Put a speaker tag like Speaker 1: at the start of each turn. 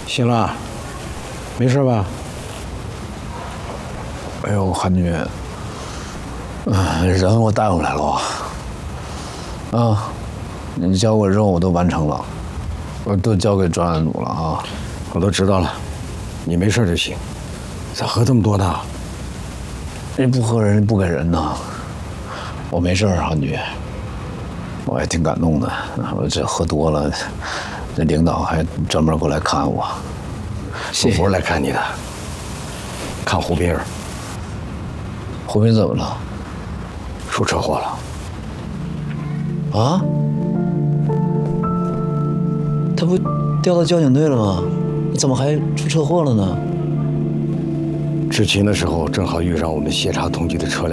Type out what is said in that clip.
Speaker 1: 醒了，没事吧？
Speaker 2: 哎呦，韩女，人我带回来了，啊，你交我任务我都完成了，我都交给专案组了啊。
Speaker 1: 我都知道了，你没事就行。咋喝这么多呢？
Speaker 2: 人不喝人不给人呐。我没事，韩女，我也挺感动的。我这喝多了，这领导还专门过来看我。
Speaker 1: 我不是来看你的，看胡斌儿。
Speaker 2: 胡斌怎么了？
Speaker 1: 出车祸了。
Speaker 2: 啊？他不调到交警队了吗？怎么还出车祸了呢？
Speaker 1: 执勤的时候正好遇上我们协查同局的车辆。